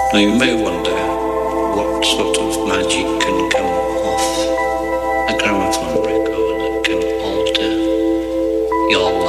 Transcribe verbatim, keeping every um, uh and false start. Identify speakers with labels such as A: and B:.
A: Now you may wonder what sort of magic can come off a gramophone record that can alter your